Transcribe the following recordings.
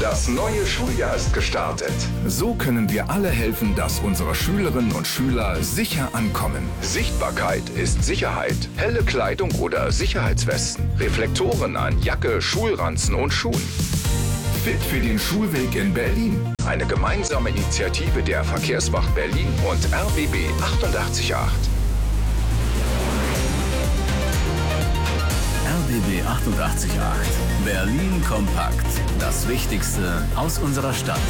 Das neue Schuljahr ist gestartet. So können wir alle helfen, dass unsere Schülerinnen und Schüler sicher ankommen. Sichtbarkeit ist Sicherheit. Helle Kleidung oder Sicherheitswesten. Reflektoren an Jacke, Schulranzen und Schuhen. Fit für den Schulweg in Berlin. Eine gemeinsame Initiative der Verkehrswacht Berlin und RBB 888. RBB 888. Berlin kompakt. Das Wichtigste aus unserer Stadt.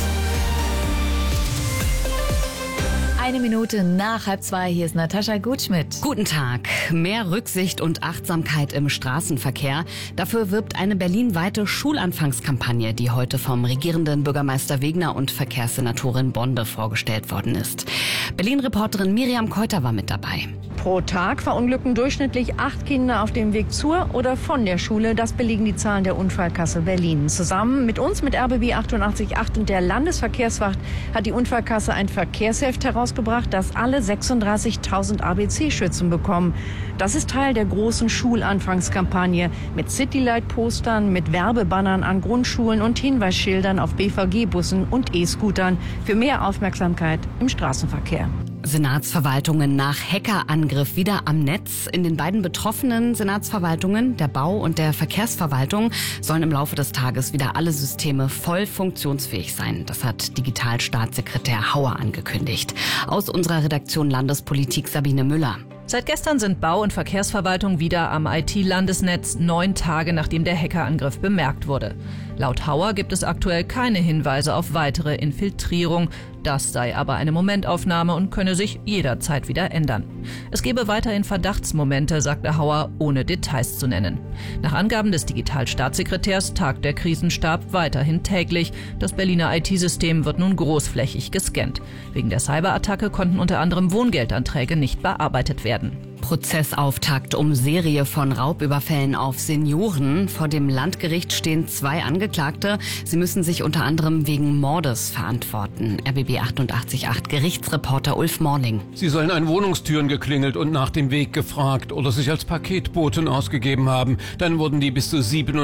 1 Minute nach 1:30, hier ist Natascha Gutschmidt. Guten Tag. Mehr Rücksicht und Achtsamkeit im Straßenverkehr. Dafür wirbt eine berlinweite Schulanfangskampagne, die heute vom regierenden Bürgermeister Wegner und Verkehrssenatorin Bonde vorgestellt worden ist. Berlin-Reporterin Miriam Keuter war mit dabei. Pro Tag verunglücken durchschnittlich 8 Kinder auf dem Weg zur oder von der Schule. Das belegen die Zahlen der Unfallkasse Berlin. Zusammen mit uns, mit RBB 888 und der Landesverkehrswacht, hat die Unfallkasse ein Verkehrsheft herausgebracht, das alle 36.000 ABC-Schützen bekommen. Das ist Teil der großen Schulanfangskampagne mit Citylight-Postern, mit Werbebannern an Grundschulen und Hinweisschildern auf BVG-Bussen und E-Scootern für mehr Aufmerksamkeit im Straßenverkehr. Senatsverwaltungen nach Hackerangriff wieder am Netz. In den beiden betroffenen Senatsverwaltungen, der Bau- und der Verkehrsverwaltung, sollen im Laufe des Tages wieder alle Systeme voll funktionsfähig sein. Das hat Digitalstaatssekretär Hauer angekündigt. Aus unserer Redaktion Landespolitik Sabine Müller. Seit gestern sind Bau- und Verkehrsverwaltung wieder am IT-Landesnetz, 9 Tage nachdem der Hackerangriff bemerkt wurde. Laut Hauer gibt es aktuell keine Hinweise auf weitere Infiltrierung. Das sei aber eine Momentaufnahme und könne sich jederzeit wieder ändern. Es gebe weiterhin Verdachtsmomente, sagte Hauer, ohne Details zu nennen. Nach Angaben des Digitalstaatssekretärs tagt der Krisenstab weiterhin täglich. Das Berliner IT-System wird nun großflächig gescannt. Wegen der Cyberattacke konnten unter anderem Wohngeldanträge nicht bearbeitet werden. Prozessauftakt um Serie von Raubüberfällen auf Senioren. Vor dem Landgericht stehen 2 Angeklagte. Sie müssen sich unter anderem wegen Mordes verantworten. RBB 888 Gerichtsreporter Ulf Morning. Sie sollen an Wohnungstüren geklingelt und nach dem Weg gefragt oder sich als Paketboten ausgegeben haben. Dann wurden die bis zu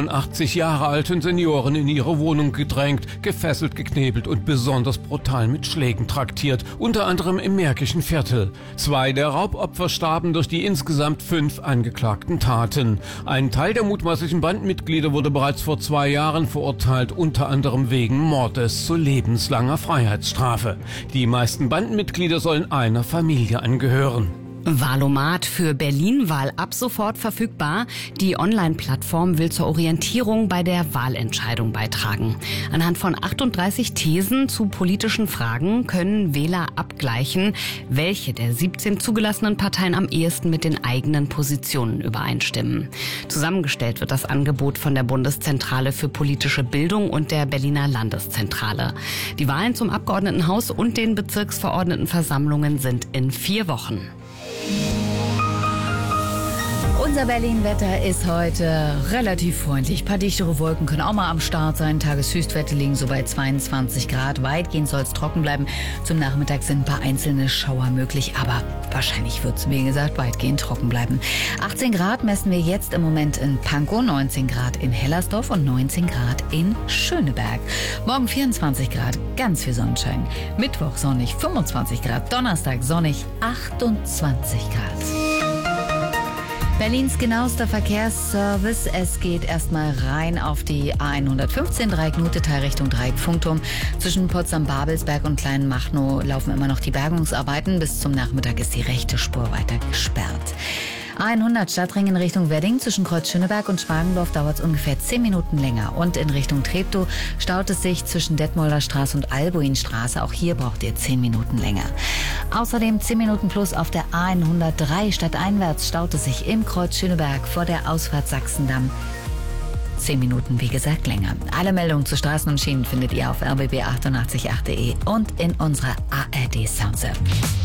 87 Jahre alten Senioren in ihre Wohnung gedrängt, gefesselt, geknebelt und besonders brutal mit Schlägen traktiert. Unter anderem im Märkischen Viertel. 2 der Raubopfer starben durch die insgesamt 5 angeklagten Taten. Ein Teil der mutmaßlichen Bandmitglieder wurde bereits vor 2 Jahren verurteilt, unter anderem wegen Mordes zu lebenslanger Freiheitsstrafe. Die meisten Bandenmitglieder sollen einer Familie angehören. Wahlomat für Berlin-Wahl ab sofort verfügbar. Die Online-Plattform will zur Orientierung bei der Wahlentscheidung beitragen. Anhand von 38 Thesen zu politischen Fragen können Wähler abgleichen, welche der 17 zugelassenen Parteien am ehesten mit den eigenen Positionen übereinstimmen. Zusammengestellt wird das Angebot von der Bundeszentrale für politische Bildung und der Berliner Landeszentrale. Die Wahlen zum Abgeordnetenhaus und den Bezirksverordnetenversammlungen sind in 4 Wochen. Unser Berlin-Wetter ist heute relativ freundlich. Ein paar dichtere Wolken können auch mal am Start sein. Tageshöchstwerte liegen so bei 22 Grad. Weitgehend soll es trocken bleiben. Zum Nachmittag sind ein paar einzelne Schauer möglich, aber wahrscheinlich wird es, wie gesagt, weitgehend trocken bleiben. 18 Grad messen wir jetzt im Moment in Pankow, 19 Grad in Hellersdorf und 19 Grad in Schöneberg. Morgen 24 Grad, ganz viel Sonnenschein. Mittwoch sonnig, 25 Grad. Donnerstag sonnig, 28 Grad. Berlins genauester Verkehrsservice. Es geht erstmal rein auf die A115 Dreieck-Nutetal Richtung Dreieck-Funkturm. Zwischen Potsdam-Babelsberg und Kleinmachnow laufen immer noch die Bergungsarbeiten. Bis zum Nachmittag ist die rechte Spur weiter gesperrt. A100 Stadtring in Richtung Wedding. Zwischen Kreuz Schöneberg und Schmargendorf dauert es ungefähr 10 Minuten länger. Und in Richtung Treptow staut es sich zwischen Detmolder Straße und Albuinstraße. Auch hier braucht ihr 10 Minuten länger. Außerdem 10 Minuten plus auf der A103 stadteinwärts staut es sich im Kreuz Schöneberg vor der Ausfahrt Sachsendamm. 10 Minuten, wie gesagt, länger. Alle Meldungen zu Straßen und Schienen findet ihr auf rbb888.de und in unserer ARD Sounds-App.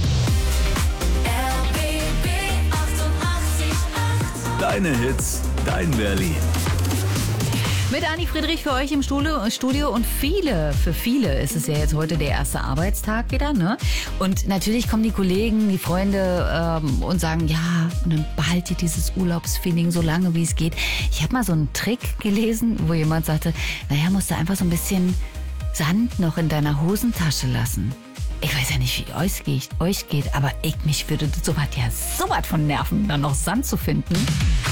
Deine Hits, dein Berlin. Mit Anni Friedrich für euch im Studio und für viele ist es ja jetzt heute der erste Arbeitstag wieder, ne? Und natürlich kommen die Kollegen, die Freunde und sagen, ja, dann behaltet dieses Urlaubsfeeling so lange, wie es geht. Ich habe mal so einen Trick gelesen, wo jemand sagte, naja, musst du einfach so ein bisschen Sand noch in deiner Hosentasche lassen. Ich weiß ja nicht, wie euch geht, aber mich würde sowas ja sowas von nerven, dann noch Sand zu finden.